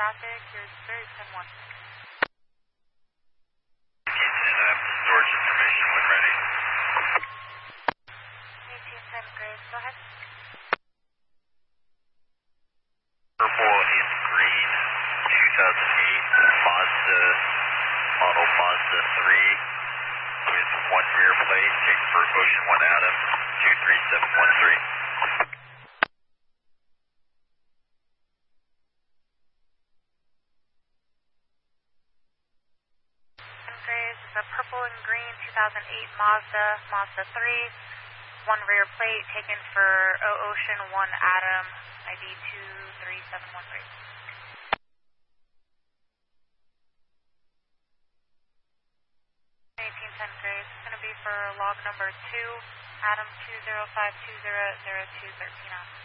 traffic. Here's very 10-1. Storage information when ready. 1810 Graves, go ahead. Purple and green, 2008 Mazda, model Mazda 3 with one rear plate, take for Ocean 1 Adam, 23713. Graves, the purple and green 2008 Mazda 3, one rear plate taken for Ocean 1 Adam, ID 23713. 1810 Graves, it's going to be for log number 2, Adam 205200213 on.